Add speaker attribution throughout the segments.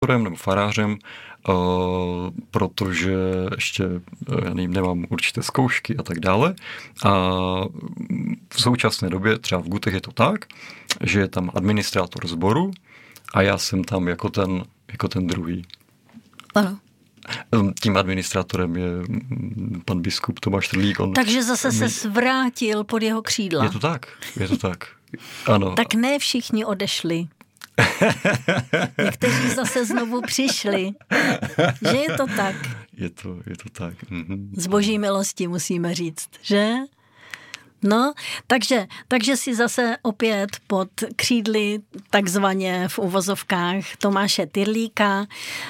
Speaker 1: nebo farářem, protože ještě nemám určité zkoušky a tak dále. A v současné době, třeba v Gutech je to tak, že je tam administrátor sboru a já jsem tam jako ten druhý.
Speaker 2: Ano.
Speaker 1: Tím administrátorem je pan biskup Tomáš Trlík.
Speaker 2: Takže zase se zvrátil pod jeho křídla.
Speaker 1: Je to tak. Ano.
Speaker 2: Tak ne všichni odešli. Někteří zase znovu přišli. Že je to tak?
Speaker 1: Je to tak.
Speaker 2: Z boží milosti musíme říct, že? No, takže si zase opět pod křídly takzvaně v uvozovkách Tomáše Tyrlíka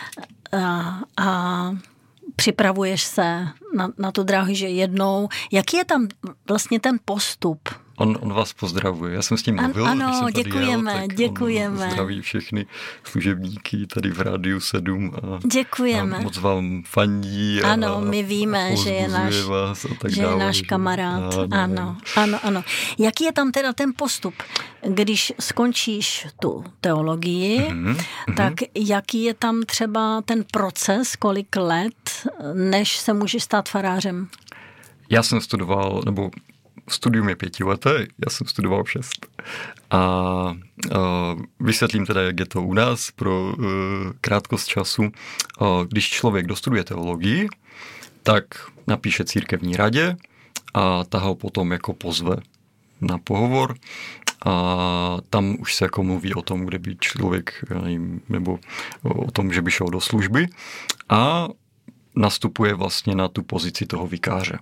Speaker 2: a připravuješ se na tu dráhu, že jednou. Jaký je tam vlastně ten postup?
Speaker 1: On vás pozdravuje. Já jsem s tím mluvil.
Speaker 2: Ano, děkujeme.
Speaker 1: On zdraví všechny služebníky tady v Rádiu 7.
Speaker 2: Děkujeme.
Speaker 1: A moc vám fandí.
Speaker 2: Ano, my víme, že je náš kamarád. Ano. Jaký je tam teda ten postup? Když skončíš tu teologii, tak jaký je tam třeba ten proces, kolik let, než se můžeš stát farářem?
Speaker 1: Já jsem studoval, studium je 5leté, já jsem studoval 6. A vysvětlím teda, jak je to u nás pro krátkost času. Když člověk dostuduje teologii, tak napíše církevní radě a ta ho potom jako pozve na pohovor a tam už se jako mluví o tom, kde by člověk, nebo o tom, že by šel do služby a nastupuje vlastně na tu pozici toho vikáře.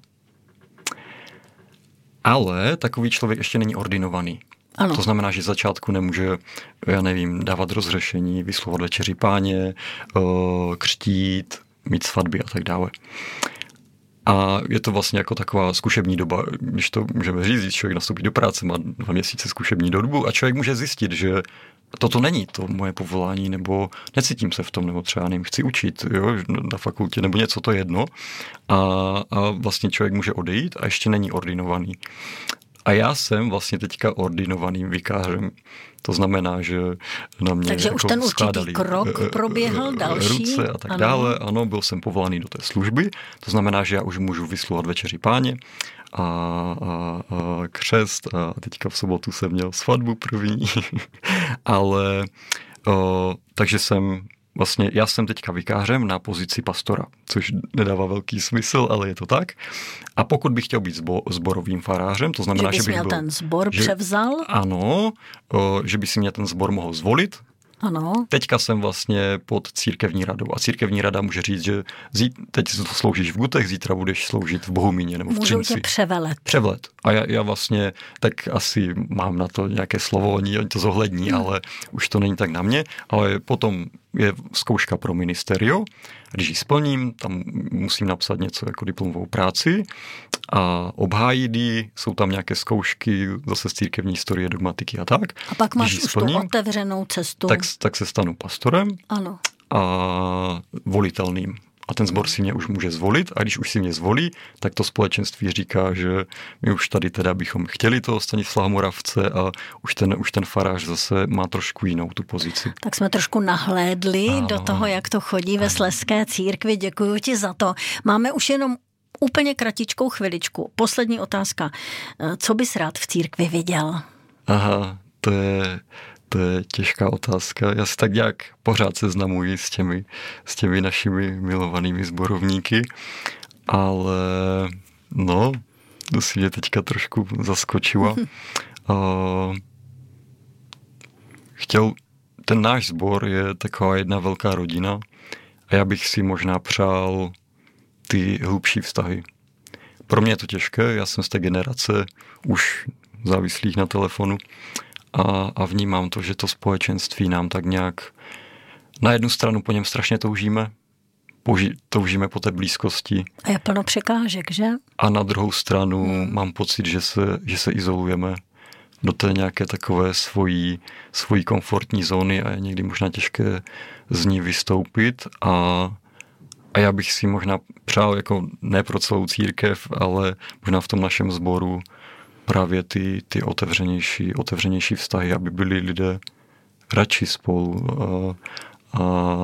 Speaker 1: Ale takový člověk ještě není ordinovaný. Ano. To znamená, že začátku nemůže, dávat rozřešení, vyslovovat večeři Páně, křtít, mít svatby a tak dále. A je to vlastně jako taková zkušební doba, když to můžeme říct, člověk nastoupí do práce, má 2 měsíce zkušební dobu a člověk může zjistit, že toto není to moje povolání, nebo necítím se v tom, nebo třeba chci učit na fakultě, nebo něco, to je jedno. A vlastně člověk může odejít a ještě není ordinovaný. A já jsem vlastně teďka ordinovaným vikářem. To znamená, že na mě
Speaker 2: takže
Speaker 1: jako
Speaker 2: už ten určitý krok proběhl další.
Speaker 1: Ruce a tak dále. Ano, byl jsem povolání do té služby. To znamená, že já už můžu vyslovat večeři Páně a křest a teďka v sobotu jsem měl svatbu první. Ale takže já jsem teďka vikářem na pozici pastora, což nedává velký smysl, ale je to tak. A pokud bych chtěl být sborovým farářem, to znamená, že bych
Speaker 2: měl ten sbor převzal?
Speaker 1: Ano, že by si mě ten sbor mohl zvolit.
Speaker 2: Ano.
Speaker 1: Teďka jsem vlastně pod církevní radou a církevní rada může říct, že teď sloužíš v Gutech, zítra budeš sloužit v Bohumíně nebo v Třinci.
Speaker 2: Můžou tě převelet.
Speaker 1: Převlet. A já vlastně tak asi mám na to nějaké slovo, oni to zohlední, ale už to není tak na mě. Ale potom je zkouška pro ministerio. Když ji splním, tam musím napsat něco jako diplomovou práci a obhájit ji, jsou tam nějaké zkoušky zase z církevní historie, dogmatiky a tak.
Speaker 2: A pak máš už tu otevřenou cestu.
Speaker 1: Tak se stanu pastorem.
Speaker 2: Ano.
Speaker 1: A volitelným. A ten sbor si mě už může zvolit a když už si mě zvolí, tak to společenství říká, že my už tady teda bychom chtěli toho Stanislava Moravce a už ten farář zase má trošku jinou tu pozici.
Speaker 2: Tak jsme trošku nahlédli do toho, jak to chodí ve Slezské církvi. Děkuji ti za to. Máme už jenom úplně kratičkou chviličku. Poslední otázka. Co bys rád v církvi viděl?
Speaker 1: Aha, to je těžká otázka. Já se tak nějak pořád seznamuji s těmi našimi milovanými sborovníky, ale to si mě teďka trošku zaskočila. Ten náš sbor je taková jedna velká rodina a já bych si možná přál ty hlubší vztahy. Pro mě je to těžké, já jsem z té generace už závislých na telefonu, a vnímám to, že to společenství nám tak nějak na jednu stranu po něm strašně toužíme po té blízkosti.
Speaker 2: A je plno překážek, že?
Speaker 1: A na druhou stranu mám pocit, že se izolujeme do té nějaké takové svojí komfortní zóny a je někdy možná těžké z ní vystoupit a já bych si možná přál, jako ne pro celou církev, ale možná v tom našem sboru právě ty otevřenější vztahy, aby byli lidé radši spolu a